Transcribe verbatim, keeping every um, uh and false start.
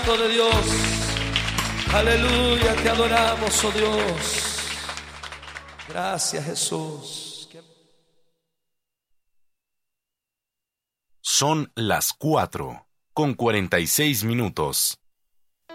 De Dios, aleluya, te adoramos, oh Dios. Gracias, Jesús. Son las cuatro con cuarenta y seis minutos.